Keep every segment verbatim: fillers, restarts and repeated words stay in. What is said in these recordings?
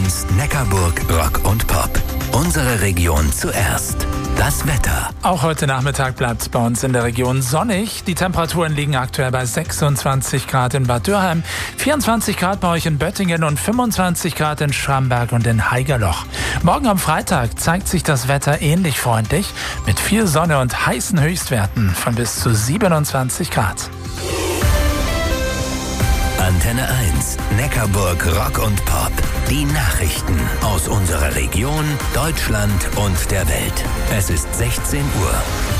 eins Neckarburg Rock und Pop. Unsere Region zuerst. Das Wetter. Auch heute Nachmittag bleibt es bei uns in der Region sonnig. Die Temperaturen liegen aktuell bei sechsundzwanzig Grad in Bad Dürheim, vierundzwanzig Grad bei euch in Böttingen und fünfundzwanzig Grad in Schramberg und in Haigerloch. Morgen am Freitag zeigt sich das Wetter ähnlich freundlich mit viel Sonne und heißen Höchstwerten von bis zu siebenundzwanzig Grad. Antenne eins Neckarburg Rock und Pop. Die Nachrichten aus unserer Region, Deutschland und der Welt. Es ist sechzehn Uhr.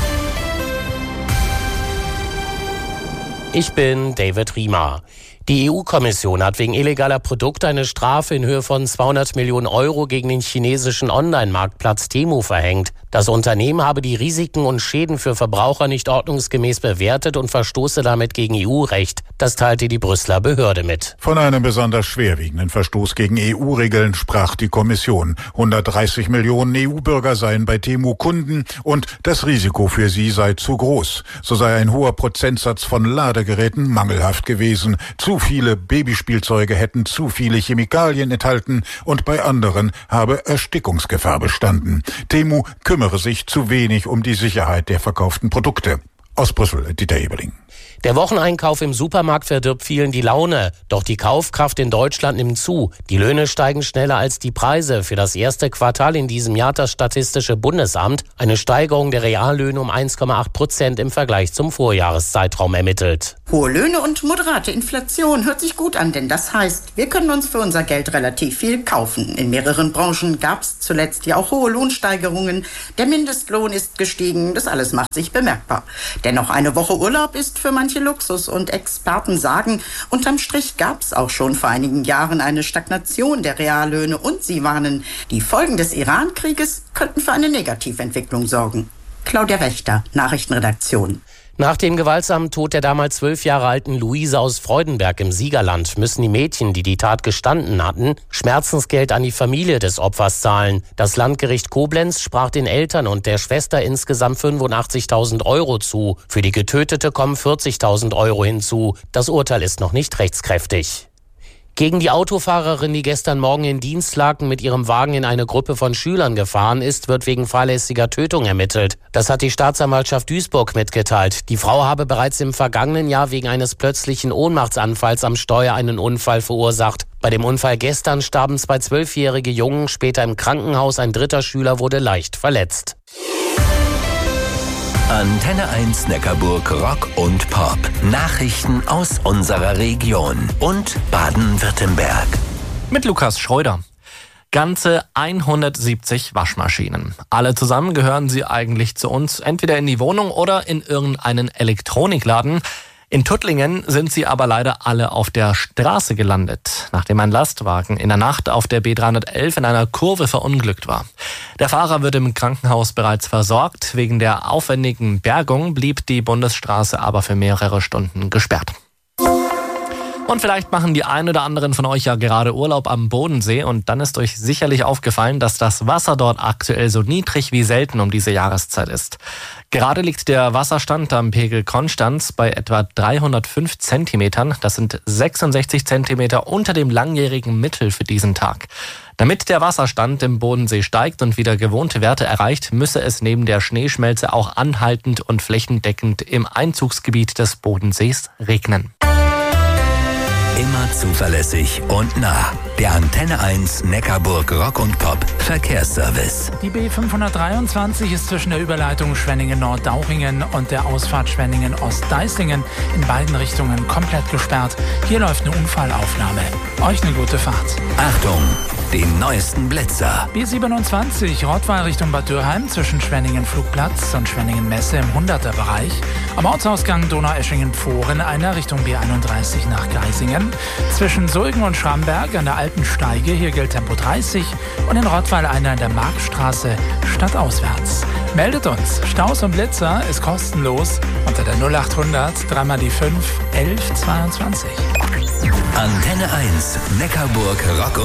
Ich bin David Riemer. Die E U-Kommission hat wegen illegaler Produkte eine Strafe in Höhe von zweihundert Millionen Euro gegen den chinesischen Online-Marktplatz Temu verhängt. Das Unternehmen habe die Risiken und Schäden für Verbraucher nicht ordnungsgemäß bewertet und verstoße damit gegen E U-Recht. Das teilte die Brüsseler Behörde mit. Von einem besonders schwerwiegenden Verstoß gegen E U-Regeln sprach die Kommission. hundertdreißig Millionen E U-Bürger seien bei Temu Kunden und das Risiko für sie sei zu groß. So sei ein hoher Prozentsatz von Ladegeräten mangelhaft gewesen. Zu viele Babyspielzeuge hätten zu viele Chemikalien enthalten und bei anderen habe Erstickungsgefahr bestanden. Temu kümmere sich zu wenig um die Sicherheit der verkauften Produkte. Aus Brüssel, Dieter Eberling. Der Wocheneinkauf im Supermarkt verdirbt vielen die Laune. Doch die Kaufkraft in Deutschland nimmt zu. Die Löhne steigen schneller als die Preise. Für das erste Quartal in diesem Jahr hat das Statistische Bundesamt eine Steigerung der Reallöhne um eins Komma acht Prozent im Vergleich zum Vorjahreszeitraum ermittelt. Hohe Löhne und moderate Inflation hört sich gut an, denn das heißt, wir können uns für unser Geld relativ viel kaufen. In mehreren Branchen gab es zuletzt ja auch hohe Lohnsteigerungen. Der Mindestlohn ist gestiegen, das alles macht sich bemerkbar. Dennoch eine Woche Urlaub ist für manche Luxus und Experten sagen, unterm Strich gab es auch schon vor einigen Jahren eine Stagnation der Reallöhne und sie warnen, die Folgen des Iran-Krieges könnten für eine Negativentwicklung sorgen. Claudia Wächter, Nachrichtenredaktion. Nach dem gewaltsamen Tod der damals zwölf Jahre alten Luise aus Freudenberg im Siegerland müssen die Mädchen, die die Tat gestanden hatten, Schmerzensgeld an die Familie des Opfers zahlen. Das Landgericht Koblenz sprach den Eltern und der Schwester insgesamt fünfundachtzigtausend Euro zu. Für die Getötete kommen vierzigtausend Euro hinzu. Das Urteil ist noch nicht rechtskräftig. Gegen die Autofahrerin, die gestern Morgen in Dienstlaken mit ihrem Wagen in eine Gruppe von Schülern gefahren ist, wird wegen fahrlässiger Tötung ermittelt. Das hat die Staatsanwaltschaft Duisburg mitgeteilt. Die Frau habe bereits im vergangenen Jahr wegen eines plötzlichen Ohnmachtsanfalls am Steuer einen Unfall verursacht. Bei dem Unfall gestern starben zwei zwölfjährige Jungen, später im Krankenhaus. Ein dritter Schüler wurde leicht verletzt. Antenne eins Neckarburg Rock und Pop. Nachrichten aus unserer Region und Baden-Württemberg. Mit Lukas Schreuder. Ganze hundertsiebzig Waschmaschinen. Alle zusammen gehören sie eigentlich zu uns, entweder in die Wohnung oder in irgendeinen Elektronikladen. In Tuttlingen sind sie aber leider alle auf der Straße gelandet, nachdem ein Lastwagen in der Nacht auf der B dreihundertelf in einer Kurve verunglückt war. Der Fahrer wird im Krankenhaus bereits versorgt. Wegen der aufwendigen Bergung blieb die Bundesstraße aber für mehrere Stunden gesperrt. Und vielleicht machen die ein oder anderen von euch ja gerade Urlaub am Bodensee und dann ist euch sicherlich aufgefallen, dass das Wasser dort aktuell so niedrig wie selten um diese Jahreszeit ist. Gerade liegt der Wasserstand am Pegel Konstanz bei etwa dreihundertfünf Zentimetern. Das sind sechsundsechzig Zentimeter unter dem langjährigen Mittel für diesen Tag. Damit der Wasserstand im Bodensee steigt und wieder gewohnte Werte erreicht, müsse es neben der Schneeschmelze auch anhaltend und flächendeckend im Einzugsgebiet des Bodensees regnen. Immer zuverlässig und nah. Der Antenne eins Neckarburg Rock und Pop Verkehrsservice. Die B fünfhundertdreiundzwanzig ist zwischen der Überleitung Schwenningen-Nord-Dauchingen und der Ausfahrt Schwenningen-Ost-Deislingen in beiden Richtungen komplett gesperrt. Hier läuft eine Unfallaufnahme. Euch eine gute Fahrt. Achtung, den neuesten Blitzer. B siebenundzwanzig Rottweil Richtung Bad Dürheim zwischen Schwenningen-Flugplatz und Schwenningen-Messe im hunderter-Bereich. Am Ortsausgang Donaueschingen-Pfohren einer Richtung B einunddreißig nach Geisingen. Zwischen Sulgen und Schramberg an der Alten Steige, hier gilt Tempo dreißig. Und in Rottweil einer in der Marktstraße stadtauswärts. Meldet uns. Staus und Blitzer ist kostenlos unter der null achthundert dreimal die fünf elf zweiundzwanzig. Antenne eins Neckarburg Rock und